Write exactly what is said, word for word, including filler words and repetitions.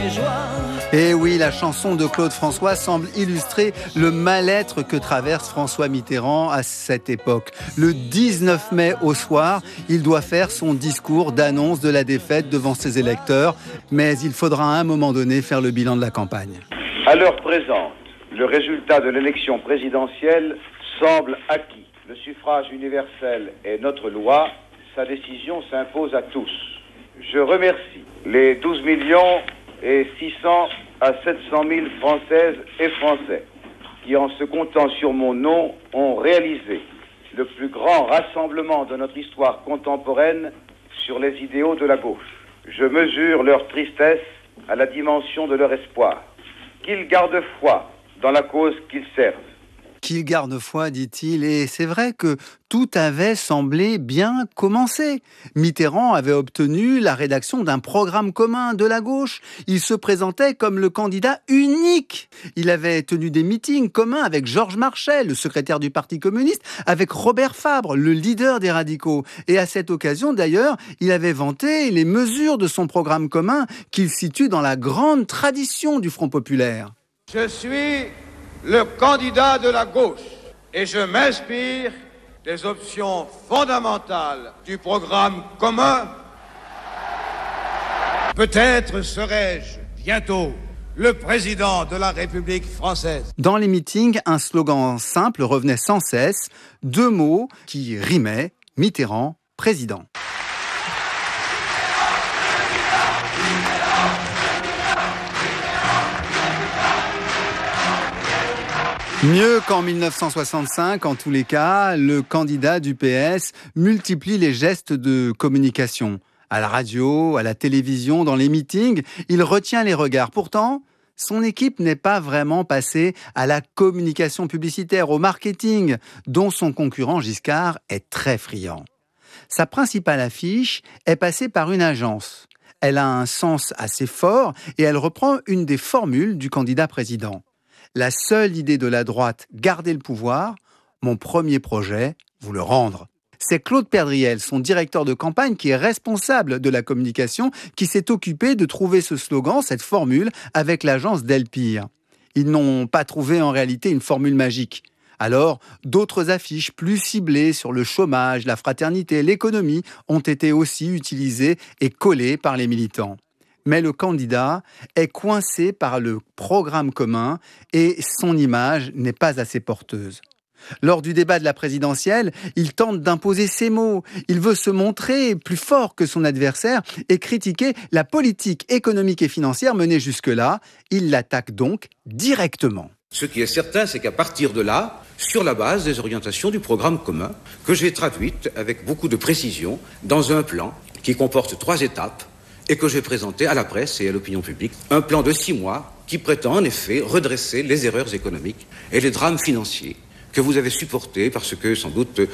mes joies. Et oui, la chanson de Claude François semble illustrer le mal-être que traverse François Mitterrand à cette époque. Le dix-neuf mai au soir, il doit faire son discours d'annonce de la défaite devant ses électeurs, mais il faudra à un moment donné faire le bilan de la campagne. À l'heure présente, le résultat de l'élection présidentielle semble acquis. Le suffrage universel est notre loi, sa décision s'impose à tous. Je remercie les douze millions et six cents à sept cent mille Françaises et Français qui, en se comptant sur mon nom, ont réalisé le plus grand rassemblement de notre histoire contemporaine sur les idéaux de la gauche. Je mesure leur tristesse à la dimension de leur espoir. Qu'ils gardent foi dans la cause qu'ils servent. Qu'il garde foi, dit-il, et c'est vrai que tout avait semblé bien commencer. Mitterrand avait obtenu la rédaction d'un programme commun de la gauche. Il se présentait comme le candidat unique. Il avait tenu des meetings communs avec Georges Marchais, le secrétaire du Parti communiste, avec Robert Fabre, le leader des radicaux. Et à cette occasion, d'ailleurs, il avait vanté les mesures de son programme commun qu'il situe dans la grande tradition du Front populaire. Je suis le candidat de la gauche et je m'inspire des options fondamentales du programme commun. Peut-être serai-je bientôt le président de la République française. Dans les meetings, un slogan simple revenait sans cesse, deux mots qui rimaient, Mitterrand, président. Mieux qu'en mille neuf cent soixante-cinq, en tous les cas, le candidat du P S multiplie les gestes de communication. À la radio, à la télévision, dans les meetings, il retient les regards. Pourtant, son équipe n'est pas vraiment passée à la communication publicitaire, au marketing, dont son concurrent Giscard est très friand. Sa principale affiche est passée par une agence. Elle a un sens assez fort et elle reprend une des formules du candidat président. La seule idée de la droite, garder le pouvoir, mon premier projet, vous le rendre. C'est Claude Perdriel, son directeur de campagne, qui est responsable de la communication, qui s'est occupé de trouver ce slogan, cette formule, avec l'agence Delpire. Ils n'ont pas trouvé en réalité une formule magique. Alors, d'autres affiches plus ciblées sur le chômage, la fraternité, l'économie ont été aussi utilisées et collées par les militants. Mais le candidat est coincé par le programme commun et son image n'est pas assez porteuse. Lors du débat de la présidentielle, il tente d'imposer ses mots. Il veut se montrer plus fort que son adversaire et critiquer la politique économique et financière menée jusque-là. Il l'attaque donc directement. Ce qui est certain, c'est qu'à partir de là, sur la base des orientations du programme commun, que j'ai traduite avec beaucoup de précision dans un plan qui comporte trois étapes, et que j'ai présenté à la presse et à l'opinion publique, un plan de six mois qui prétend en effet redresser les erreurs économiques et les drames financiers que vous avez supportés parce que, sans doute,